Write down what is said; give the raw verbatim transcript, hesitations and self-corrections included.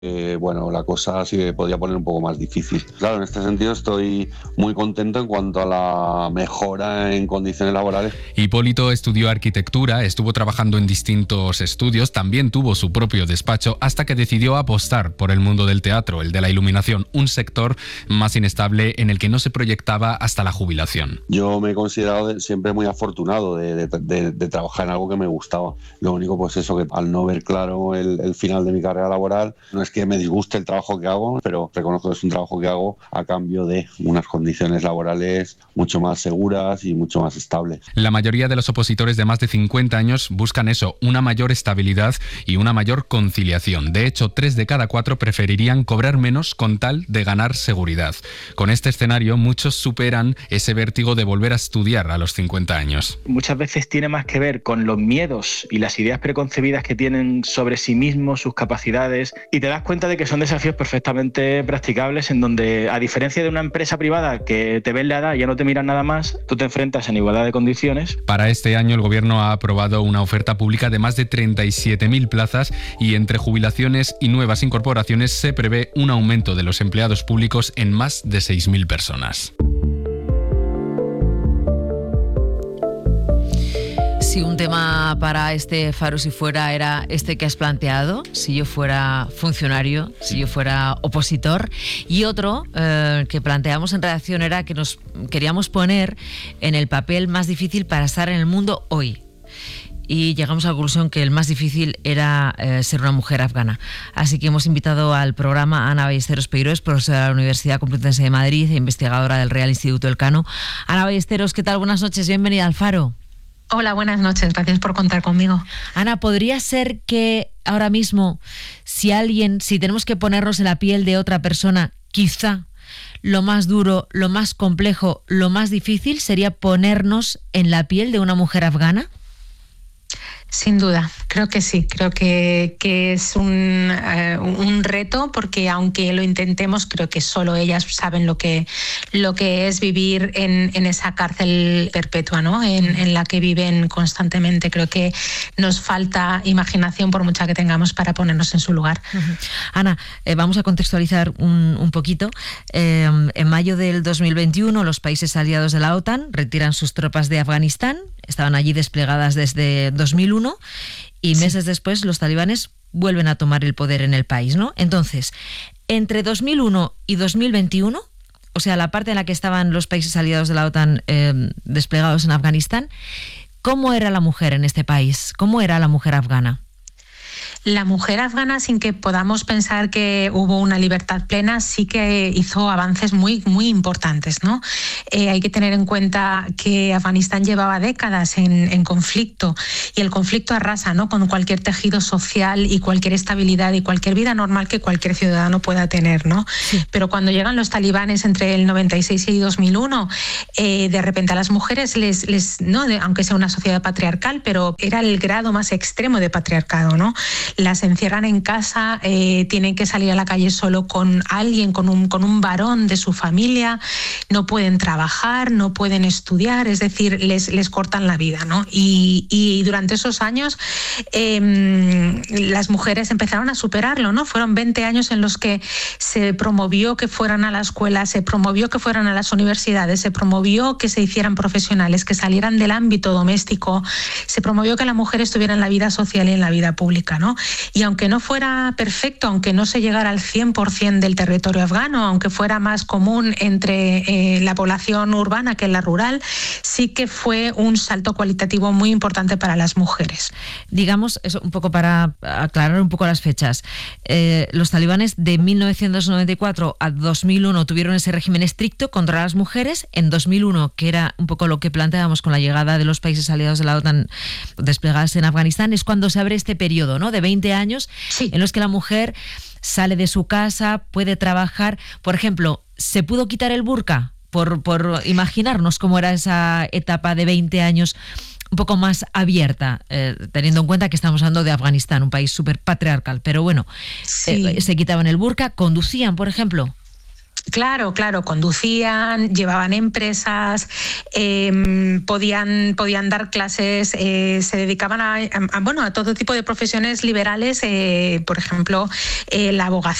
Eh, bueno, la cosa sí podía poner un poco más difícil. Claro, en este sentido estoy muy contento en cuanto a la mejora en condiciones laborales. Hipólito estudió arquitectura, estuvo trabajando en distintos estudios, también tuvo su propio despacho hasta que decidió apostar por el mundo del teatro, el de la iluminación, un sector más inestable en el que no se proyectaba hasta la jubilación. Yo me he considerado siempre muy afortunado de, de, de, de trabajar en algo que me gustaba. Lo único, pues eso, que al no ver claro el, el final de mi carrera laboral, no es que me disguste el trabajo que hago, pero reconozco que es un trabajo que hago a cambio de unas condiciones laborales mucho más seguras y mucho más estables. La mayoría de los opositores de más de cincuenta años buscan eso, una mayor estabilidad y una mayor conciliación. De hecho, tres de cada cuatro preferirían cobrar menos con tal de ganar seguridad. Con este escenario, muchos superan ese vértigo de volver a estudiar a los cincuenta años. Muchas veces tiene más que ver con los miedos y las ideas preconcebidas que tienen sobre sí mismos, sus capacidades, y te das cuenta de que son desafíos perfectamente practicables en donde, a diferencia de una empresa privada que te ven la edad y ya no te miran nada más, tú te enfrentas en igualdad de condiciones. Para este año el Gobierno ha aprobado una oferta pública de más de treinta y siete mil plazas y entre jubilaciones y nuevas incorporaciones se prevé un aumento de los empleados públicos en más de seis mil personas. Si un tema para este Faro Si Fuera era este que has planteado, si yo fuera funcionario, si yo fuera opositor, y otro eh, que planteamos en redacción era que nos queríamos poner en el papel más difícil para estar en el mundo hoy. Y llegamos a la conclusión que el más difícil era eh, ser una mujer afgana. Así que hemos invitado al programa a Ana Ballesteros Peiró, profesora de la Universidad Complutense de Madrid e investigadora del Real Instituto Elcano. Ana Ballesteros, ¿qué tal? Buenas noches, bienvenida al Faro. Hola, buenas noches, gracias por contar conmigo. Ana, ¿podría ser que ahora mismo, si alguien, si tenemos que ponernos en la piel de otra persona, quizá lo más duro, lo más complejo, lo más difícil sería ponernos en la piel de una mujer afgana? Sin duda, creo que sí, creo que, que es un, uh, un reto, porque aunque lo intentemos, creo que solo ellas saben lo que, lo que es vivir en, en esa cárcel perpetua, ¿no? En, en la que viven constantemente. Creo que nos falta imaginación, por mucha que tengamos, para ponernos en su lugar. Uh-huh. Ana, eh, vamos a contextualizar un, un poquito. Eh, en mayo del dos mil veintiuno, los países aliados de la OTAN retiran sus tropas de Afganistán. Estaban allí desplegadas desde dos mil uno y meses sí. después los talibanes vuelven a tomar el poder en el país, ¿no? Entonces, entre dos mil uno y dos mil veintiuno, o sea, la parte en la que estaban los países aliados de la OTAN eh, desplegados en Afganistán, ¿cómo era la mujer en este país? ¿Cómo era la mujer afgana? La mujer afgana, sin que podamos pensar que hubo una libertad plena, sí que hizo avances muy, muy importantes, ¿no? Eh, hay que tener en cuenta que Afganistán llevaba décadas en, en conflicto, y el conflicto arrasa, ¿no?, con cualquier tejido social y cualquier estabilidad y cualquier vida normal que cualquier ciudadano pueda tener, ¿no? Sí. Pero cuando llegan los talibanes entre el noventa y seis y dos mil uno, eh, de repente a las mujeres les, les no, aunque sea una sociedad patriarcal, pero era el grado más extremo de patriarcado, ¿no? Las encierran en casa, eh, tienen que salir a la calle solo con alguien, con un, con un varón de su familia, no pueden trabajar, no pueden estudiar, es decir, les, les cortan la vida, ¿no? Y, y durante esos años eh, las mujeres empezaron a superarlo, ¿no? Fueron veinte años en los que se promovió que fueran a la escuela, se promovió que fueran a las universidades, se promovió que se hicieran profesionales, que salieran del ámbito doméstico, se promovió que la mujer estuviera en la vida social y en la vida pública, ¿no? Y aunque no fuera perfecto, aunque no se llegara al cien por ciento del territorio afgano, aunque fuera más común entre eh, la población urbana que la rural, sí que fue un salto cualitativo muy importante para las mujeres. Digamos, eso un poco para aclarar un poco las fechas. Eh, los talibanes de mil novecientos noventa y cuatro a dos mil uno tuvieron ese régimen estricto contra las mujeres. En dos mil uno, que era un poco lo que planteábamos con la llegada de los países aliados de la OTAN desplegados en Afganistán, es cuando se abre este periodo, ¿no?, de veinte años, sí, en los que la mujer sale de su casa, puede trabajar. Por ejemplo, ¿se pudo quitar el burka? Por, por imaginarnos cómo era esa etapa de veinte años un poco más abierta, eh, teniendo en cuenta que estamos hablando de Afganistán, un país súper patriarcal. Pero bueno, sí. eh, se quitaban el burka, conducían, por ejemplo. Claro, claro, conducían, llevaban empresas, eh, podían, podían dar clases, eh, se dedicaban a, a, bueno, a todo tipo de profesiones liberales, eh, por ejemplo, eh, la abogacía.